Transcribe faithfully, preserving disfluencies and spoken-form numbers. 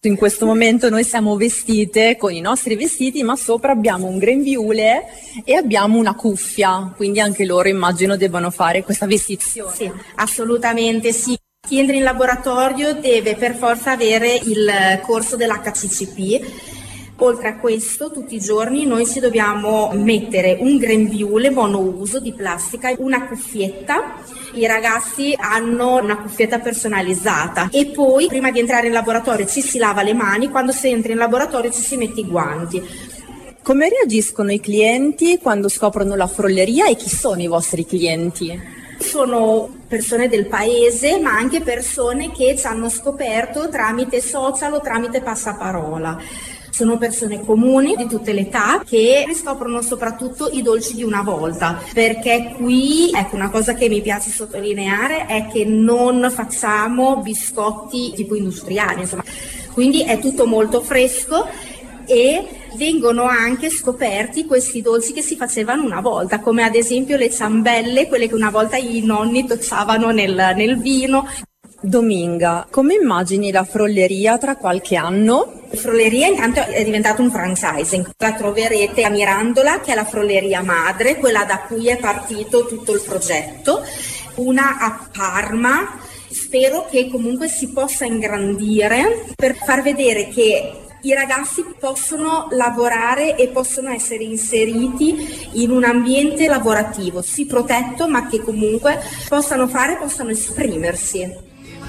In questo momento noi siamo vestite con i nostri vestiti, ma sopra abbiamo un grembiule e abbiamo una cuffia, quindi anche loro immagino debbano fare questa vestizione. Sì, assolutamente sì. Chi entra in laboratorio deve per forza avere il corso dell'H C C P. Oltre a questo, tutti i giorni noi ci dobbiamo mettere un grembiule monouso di plastica, una cuffietta. I ragazzi hanno una cuffietta personalizzata e poi prima di entrare in laboratorio ci si lava le mani, quando si entra in laboratorio ci si mette i guanti. Come reagiscono i clienti quando scoprono la frolleria e chi sono i vostri clienti? Sono persone del paese, ma anche persone che ci hanno scoperto tramite social o tramite passaparola. Sono persone comuni di tutte le età che riscoprono soprattutto i dolci di una volta, perché qui, ecco, una cosa che mi piace sottolineare è che non facciamo biscotti tipo industriali, insomma, quindi è tutto molto fresco e vengono anche scoperti questi dolci che si facevano una volta, come ad esempio le ciambelle, quelle che una volta i nonni toccavano nel, nel vino. Dominga, come immagini la frolleria tra qualche anno? La frolleria intanto è diventato un franchising, la troverete a Mirandola, che è la frolleria madre, quella da cui è partito tutto il progetto, una a Parma. Spero che comunque si possa ingrandire per far vedere che i ragazzi possono lavorare e possono essere inseriti in un ambiente lavorativo, sì protetto, ma che comunque possano fare, possano esprimersi.